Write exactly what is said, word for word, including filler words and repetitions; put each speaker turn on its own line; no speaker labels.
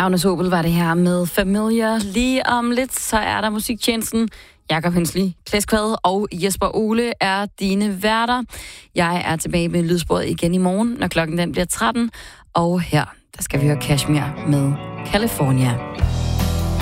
Agnes Obel var det her med Familiar. Lige om lidt, så er der musiktjenesten. Jakob Hensli, Klæskvad og Jesper Ole er dine værter. Jeg er tilbage med lydsporet igen i morgen, når klokken den bliver tretten. Og her, der skal vi høre Kashmir med California.